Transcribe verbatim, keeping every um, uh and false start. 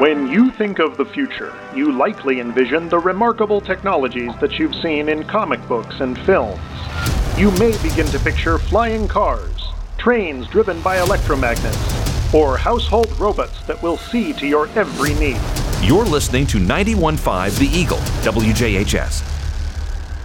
When you think of the future, you likely envision the remarkable technologies that you've seen in comic books and films. You may begin to picture flying cars, trains driven by electromagnets, or household robots that will see to your every need. You're listening to ninety-one point five The Eagle, W J H S.